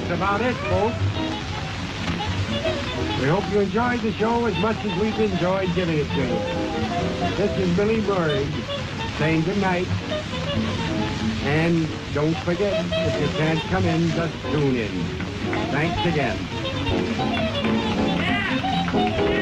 that's about it, folks. We hope you enjoyed the show as much as we've enjoyed giving it to you. This is Billy Bird saying good night. And don't forget, if you can't come in, just tune in. Thanks again. Yeah.